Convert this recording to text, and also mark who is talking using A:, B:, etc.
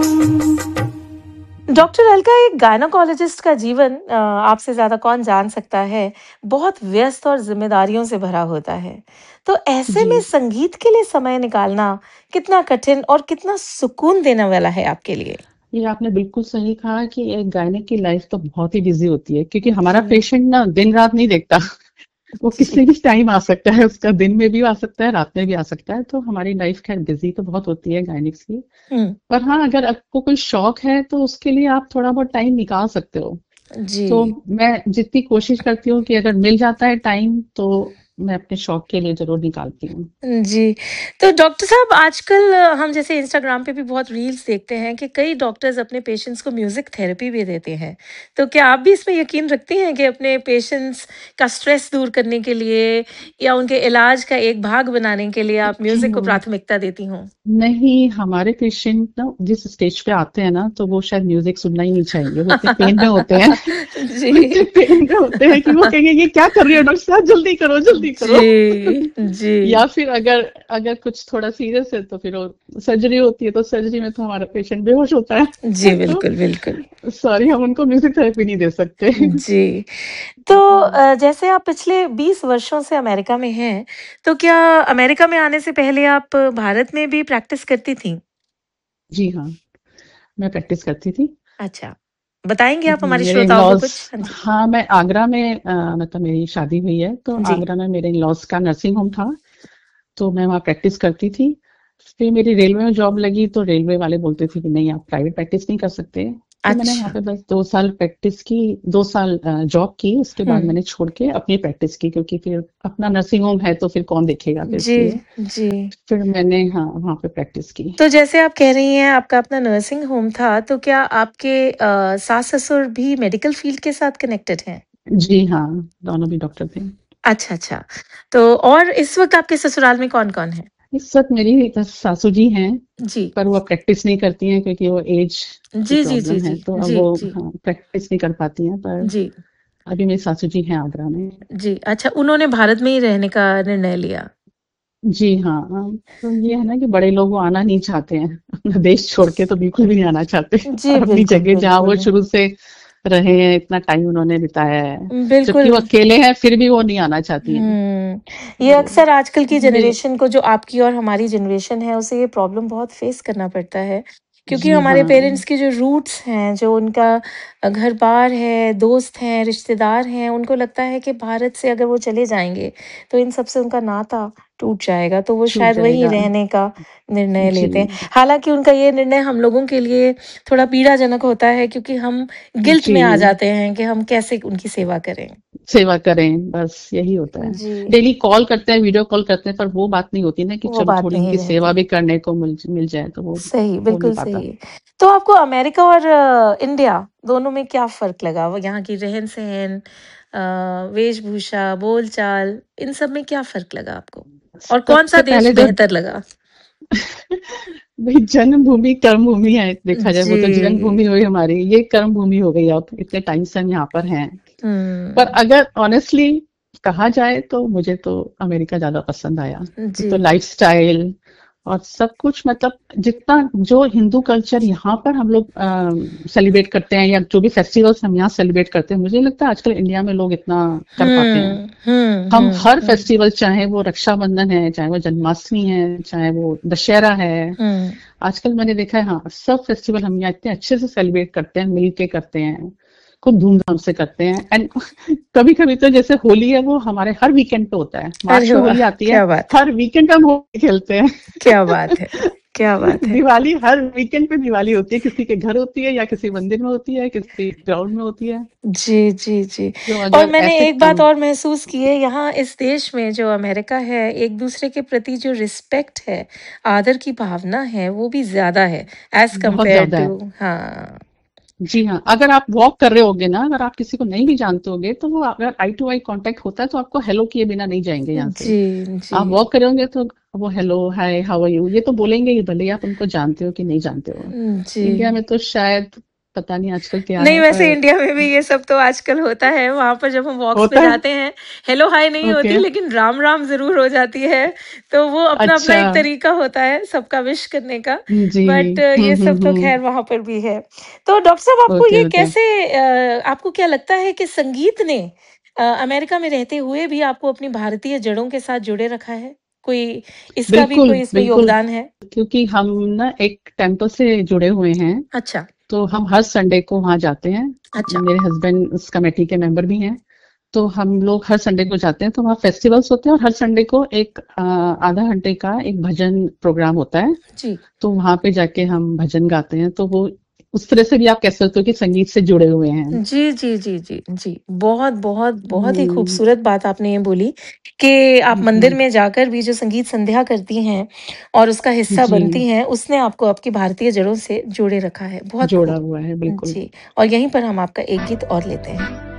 A: Doctor Alka, एक gynaecologist का जीवन आपसे ज़्यादा कौन जान सकता है, बहुत व्यस्त और ज़िम्मेदारियों से भरा होता है। तो ऐसे
B: जी।
A: में संगीत के लिए समय निकालना कितना कठिन और कितना सुकून देने वाला है आपके लिए?
B: ये आपने बिल्कुल सही कहा कि एक गायक की लाइफ तो बहुत ही बिजी होती है, क्योंकि हमारा
A: जी,
B: पेशेंट ना दिन रात नहीं देखता। वो
A: जी।
B: किसी भी टाइम आ सकता है, उसका दिन में भी आ सकता है, रात में भी आ सकता है। तो हमारी लाइफ खैर बिजी तो बहुत होती है गायनिक्स की।
A: हुँ,
B: पर हाँ, अगर आपको कोई शौक है तो उसके लिए आप थोड़ा बहुत टाइम निकाल सकते हो। तो
A: जी।
B: मैं जितनी कोशिश करती हूँ कि अगर मिल जाता है टाइम तो मैं अपने शौक के लिए जरूर निकालती हूँ।
A: जी। तो डॉक्टर साहब, आजकल हम जैसे इंस्टाग्राम पे भी बहुत रील्स देखते हैं कि कई डॉक्टर्स अपने पेशेंट्स को म्यूज़िक थेरेपी भी देते हैं। तो क्या आप भी इसमें यकीन रखती हैं कि अपने पेशेंट्स का स्ट्रेस दूर करने के लिए या उनके इलाज का एक भाग बनाने के लिए आप म्यूज़िक को प्राथमिकता देती हों?
B: नहीं, हमारे पेशेंट ना जिस स्टेज पे आते हैं ना, तो वो शायद म्यूजिक सुनना ही नहीं चाहेंगे। वो इतने पेन में होते हैं। वो इतने
A: जी।
B: पेन में होते हैं कि वो कहेंगे ये क्या कर रही हो डॉक्टर साहब, जल्दी करो जल्दी करो।
A: जी, जी।
B: या फिर अगर अगर कुछ थोड़ा सीरियस है तो फिर वो सर्जरी होती है, तो सर्जरी में तो हमारा पेशेंट बेहोश होता
A: जी,
B: है। तो
A: बिल्कुल, बिल्कुल।
B: सॉरी, हम उनको म्यूजिक थेरेपी नहीं दे सकते।
A: जी। तो जैसे आप पिछले 20 वर्षों से अमेरिका में हैं, तो क्या अमेरिका में आने से पहले आप भारत में भी प्रैक्टिस करती थीं?
B: जी हाँ, मैं प्रैक्टिस करती थी।
A: अच्छा। बताएँगे आप हमारे
B: मेरे
A: श्रोताओं को
B: इन-लॉज़,
A: कुछ? हाँ जी।
B: हाँ, मैं आगरा में मतलब मेरी शादी हुई है, तो
A: जी।
B: आगरा में मेरे इन-लॉज़ का नर्सिंग होम था, तो मैं वहाँ प्रैक्टिस करती थी। फिर मेरी रेलवे में जॉब लगी, तो रेलवे वाले बोलते थे कि नहीं, आप प्राइवेट प्रैक्टिस नहीं कर सकते। तो मैंने वहाँ
A: अच्छा।
B: पे बस 2 साल प्रैक्टिस की, 2 साल जॉब की, उसके बाद
A: हुँ।
B: मैंने छोड़ के अपनी प्रैक्टिस की, क्योंकि फिर अपना नर्सिंग होम है तो फिर कौन देखेगा, फिर
A: जी,
B: इसलिए
A: जी।
B: फिर मैंने हाँ, वहाँ पे प्रैक्टिस की।
A: तो जैसे आप कह रही हैं आपका अपना नर्सिंग होम था, तो क्या आपके सास-ससुर भी मेडिकल फ़ील्ड के साथ कनेक्टेड हैं?
B: जी हाँ, दोनों भी डॉक्टर थे।
A: अच्छा, अच्छा। तो और इस वक़्त आपके ससुराल में कौन-कौन है?
B: इस वक़्त मेरी सासू जी हैं,
A: जी।
B: पर वो अब प्रैक्टिस नहीं करती हैं, क्योंकि वो एज की
A: जी, जी, जी,
B: प्रॉब्लम है,
A: जी।
B: तो अब
A: जी,
B: वो
A: जी।
B: हाँ, प्रैक्टिस नहीं कर पाती हैं। पर
A: जी,
B: अभी मेरी सासू जी हैं आगरा में।
A: जी। अच्छा, उन्होंने भारत में ही रहने का निर्णय लिया।
B: जी हाँ, तो ये है ना कि बड़े लोग वो आना नहीं चाहते हैं। अपना देश छोड़ के तो बिल्कुल भी नहीं आना चाहते।
A: जी,
B: अपनी
A: बिल्कुल,
B: जगह जहाँ वो
A: बिल्कुल।
B: शुरू से रहे हैं, इतना टाइम उन्होंने बिताया है। जबकि
A: बिल्कुल।
B: वो अकेले हैं, फिर भी वो नहीं आना चाहती हैं।
A: ये
B: तो
A: अक्सर आजकल की
B: मेरे
A: जनरेशन को, जो आपकी और हमारी जनरेशन है, उसे ये प्रॉब्लम बहुत फेस करना पड़ता है। क्योंकि
B: जी
A: हमारे
B: हाँ,
A: पेरेंट्स की जो रूट्स हैं, जो उनका घर-बार है, दोस्त हैं, रिश्तेदार हैं, उनको लगता है कि भारत से अगर वो चले जाएँगे, तो इन सब से उनका नाता टूट जाएगा, तो वो
B: छूट
A: शायद वहीं
B: जाएगा।
A: रहने का निर्णय
B: जी,
A: लेते हैं। हालाँकि उनका ये निर्णय हम लोगों के लिए थोड़ा पीड़ाजनक होता है, क्योंकि हम गिल्ट
B: जी।
A: में आ जाते हैं कि हम कैसे उनकी सेवा करें।
B: सेवा करें, बस यही होता है।
A: जी।
B: डेली कॉल करते हैं, वीडियो कॉल करते हैं, पर वो बात नहीं होती ना कि
A: वो
B: चलो
A: बात
B: थोड़ी
A: नहीं
B: उनकी सेवा
A: रहती।
B: भी करने को मिल मिल जाए, तो वो
A: सही,
B: हो नहीं
A: बिल्कुल
B: पाता।
A: सही। तो आपको अमेरिका और इंडिया दोनों में क्या फ़र्क लगा? वो यहाँ की रहन-सहन, वेशभूषा, बोलचाल, इन सब में क्या फ़र्क लगा आपको? और कौन-सा
B: सबसे
A: देश
B: पहले जो
A: बेहतर लगा?
B: भाई, जन्मभूमि कर्म भूमि है, देखा जाए वो तो
A: जी।
B: जन्मभूमि हुई हमारी, ये कर्म भूमि हो गई। अब इतने टाइम से हम यहाँ पर हैं। पर
A: हुँ।
B: अगर ऑनेस्टली कहा जाए तो मुझे तो अमेरिका ज्यादा पसंद आया। एक
A: जी।
B: तो लाइफस्टाइल और सब कुछ, मतलब जितना जो हिंदू कल्चर यहाँ पर हम लोग सेलिब्रेट करते हैं, या जो भी फेस्टिवल्स हम यहाँ सेलिब्रेट करते हैं, मुझे नहीं लगता आजकल इंडिया में लोग इतना कर पाते हैं।
A: हुँ, हुँ,
B: हम
A: हुँ,
B: हर
A: हुँ,
B: फेस्टिवल, चाहे वो रक्षाबंधन है, चाहे वो जन्माष्टमी है, चाहे वो दशहरा है,
A: हुँ।
B: आजकल मैंने देखा है, हाँ, सब फेस्टिवल हम यहाँ इतने अच्छे से सेलिब्रेट करते हैं, मिल के करते हैं, खूब धूमधाम से करते हैं। एंड कभी कभी तो जैसे होली है, वो हमारे हर वीकेंड पे होता है। मार्च
A: अरे
B: में
A: वाह!
B: होली आती है,
A: क्या बात है!
B: हर वीकेंड पे हम होली खेलते हैं।
A: क्या बात है! क्या बात है!
B: दिवाली हर वीकेंड पे दिवाली होती है, किसी के घर होती है, या किसी मंदिर में होती है, किसी ग्राउंड में होती है।
A: जी, जी, जी।
B: तो
A: और
B: अगर
A: मैंने
B: ऐसे
A: एक बात
B: कम
A: और महसूस की है, यहाँ इस देश में जो अमेरिका है, एक-दूसरे के प्रति जो रिस्पेक्ट है, आदर की भावना है, वो भी ज़्यादा है, एज़
B: बहुत
A: कंपेयर्ड
B: ज्यादा है।
A: टू। हाँ।
B: जी हाँ, अगर आप वॉक कर रहे होगे ना, अगर आप किसी को नहीं भी जानते होगे, तो वो अगर आई टू आई कांटेक्ट होता है, तो आपको हेलो किए बिना नहीं जाएंगे यहाँ से।
A: जी, जी।
B: आप वॉक कर रहे होंगे तो वो hello, hi, how are you, ये तो बोलेंगे ही, भले ही आप उनको जानते हो कि नहीं जानते हो।
A: जी।
B: इंडिया में तो शायद पता नहीं आजकल क्या
A: नहीं,
B: है
A: वैसे
B: पर
A: इंडिया में भी ये सब तो आजकल होता है, वहाँ पर जब हम वॉक्स पे
B: होता है।
A: जाते हैं, हेलो हाय नहीं
B: ओके।
A: होती लेकिन राम-राम ज़रूर हो जाती है, तो वो अपना-अपना
B: अच्छा।
A: एक तरीका होता है सबका विश करने का,
B: जी।
A: बट ये सब तो ख़ैर वहाँ पर भी है। तो डॉक्टर साहब आपको
B: ओके
A: ये
B: ओके।
A: कैसे आपको क्या लगता है कि संगीत ने अमेरिका में रहते हुए भी आपको अपनी भारतीय जड़ों के साथ जोड़े रखा है? कोई इसका भी
B: बिल्कुल
A: कोई इसमें
B: बिल्कुल।
A: योगदान है?
B: क्योंकि हम ना एक टेम्पल से जुड़े हुए हैं,
A: अच्छा,
B: तो हम हर संडे को वहाँ जाते हैं।
A: अच्छा।
B: मेरे हस्बैंड उस कमेटी के मेंबर भी हैं, तो हम लोग हर संडे को जाते हैं। तो वहाँ फेस्टिवल्स होते हैं और हर संडे को एक आधा घंटे का एक भजन प्रोग्राम होता है।
A: जी।
B: तो वहाँ पे जाके हम भजन गाते हैं। तो वो उस तरह से भी आप कह सकते हो कि संगीत से जुड़े हुए हैं।
A: जी, जी, जी, जी, जी। बहुत, बहुत, बहुत ही
B: हम्म।
A: खूबसूरत बात आपने ये बोली कि आप मंदिर
B: जी।
A: में जाकर भी जो संगीत संध्या करती हैं और उसका हिस्सा
B: जी।
A: बनती हैं, उसने आपको आपकी भारतीय जड़ों से जोड़े रखा है। बहुत
B: जोड़ा
A: खूब।
B: हुआ है बिल्कुल।
A: जी, और यहीं पर हम आपका एक गीत और लेते हैं।